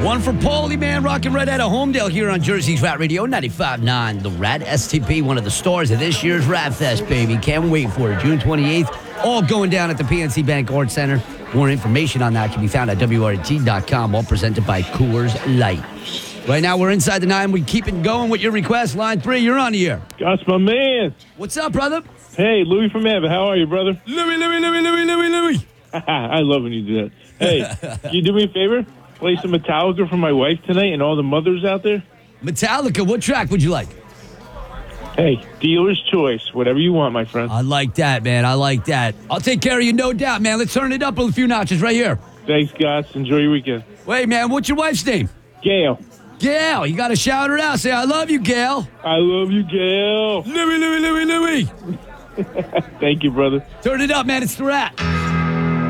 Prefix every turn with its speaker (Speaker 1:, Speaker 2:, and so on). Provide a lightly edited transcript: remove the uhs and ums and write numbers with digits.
Speaker 1: One for Paulie, man, rocking right out of Homedale here on Jersey's Rat Radio, 95.9. The Rat STP, one of the stars of this year's Rat Fest, baby. Can't wait for it. June 28th, all going down at the PNC Bank Arts Center. More information on that can be found at WRT.com, all presented by Coors Light. Right now, we're inside the 9. We keep it going with your request. Line 3, you're on the air.
Speaker 2: That's my man.
Speaker 1: What's up, brother?
Speaker 2: Hey, Louis from Evan. How are you, brother?
Speaker 1: Louis.
Speaker 2: I love when you do that. Hey, can you do me a favor? Play some Metallica for my wife tonight and all the mothers out there.
Speaker 1: Metallica, what track would you like?
Speaker 2: Hey, dealer's choice. Whatever you want, my friend.
Speaker 1: I like that, man. I like that. I'll take care of you, no doubt, man. Let's turn it up a few notches right here.
Speaker 2: Thanks, guys. Enjoy your weekend.
Speaker 1: Wait, man, what's your wife's name?
Speaker 2: Gail.
Speaker 1: Gail, you got to shout her out. Say, I love you, Gail.
Speaker 2: I love you, Gail.
Speaker 1: Louis.
Speaker 2: Thank you, brother.
Speaker 1: Turn it up, man. It's the Rat.